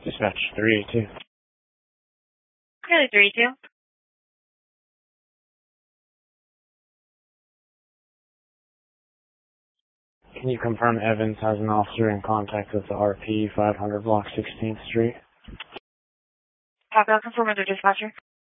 Dispatch 382. Clearly 382. Can you confirm Evans has an officer in contact with the RP 500 block 16th Street? Copy, I'll confirm with the dispatcher.